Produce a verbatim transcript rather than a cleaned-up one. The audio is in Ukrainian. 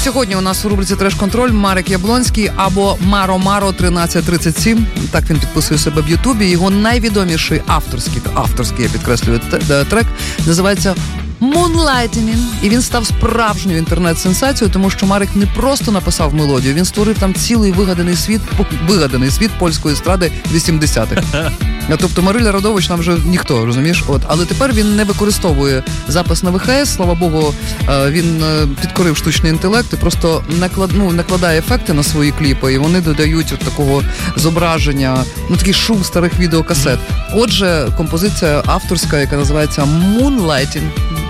сьогодні у нас у рубриці «Треш-контроль» Марек Яблонський або Маро Маро тринадцять тридцять сім. Так він підписує себе в Ютубі. Його найвідоміший авторський, авторський, я підкреслюю, трек називається Moonlighting, і він став справжньою інтернет-сенсацією, тому що Марек не просто написав мелодію, він створив там цілий вигаданий світ, вигаданий світ польської естради вісімдесятих. Тобто Мариля Родович там вже ніхто, розумієш? От. Але тепер він не використовує запис на ВХС, слава Богу, він підкорив штучний інтелект і просто наклад, ну, накладає ефекти на свої кліпи, і вони додають от такого зображення, ну такий шум старих відеокасет. Отже, композиція авторська, яка називається Moonlighting.